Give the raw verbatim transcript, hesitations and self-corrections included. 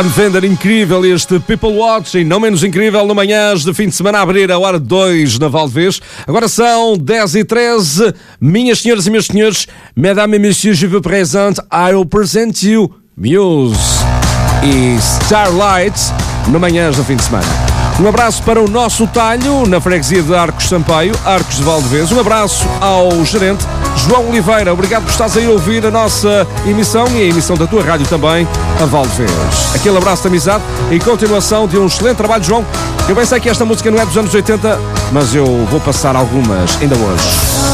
Vender incrível este People Watch e não menos incrível no manhãs de fim de semana a abrir a hora dois na Valdevez. Agora são dez e treze. Minhas senhoras e meus senhores, mesdames et messieurs, je vous présente, I will present you Muse e Starlight no manhãs do fim de semana. Um abraço para o nosso talho na freguesia de Arcos Sampaio, Arcos de Valdevez. Um abraço ao gerente João Oliveira. Obrigado por estares a ir ouvir a nossa emissão e a emissão da tua rádio também, a Valdevez. Aquele abraço de amizade e continuação de um excelente trabalho, João. Eu bem sei que esta música não é dos anos oitenta, mas eu vou passar algumas ainda hoje.